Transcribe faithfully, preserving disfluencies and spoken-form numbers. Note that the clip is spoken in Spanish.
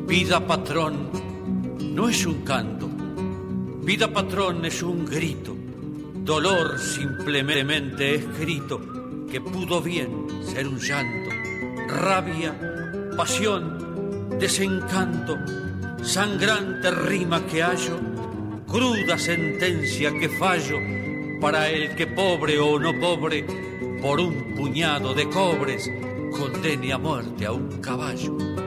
Vida patrón no es un canto, vida patrón es un grito, dolor simplemente escrito que pudo bien ser un llanto, rabia, pasión, desencanto, sangrante rima que hallo, cruda sentencia que fallo para el que pobre o no pobre, por un puñado de cobres condene a muerte a un caballo.